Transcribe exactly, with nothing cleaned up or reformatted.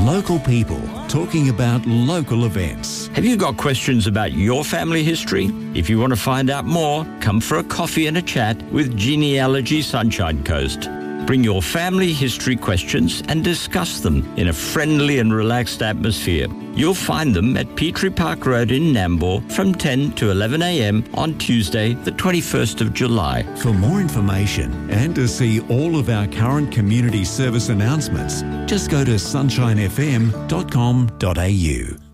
Local people talking about local events. Have you got questions about your family history? If you want to find out more, come for a coffee and a chat with Genealogy Sunshine Coast. Bring your family history questions and discuss them in a friendly and relaxed atmosphere. You'll find them at Petrie Park Road in Nambour from ten to eleven a.m. on Tuesday, the twenty-first of July. For more information and to see all of our current community service announcements, just go to sunshine f m dot com dot a u.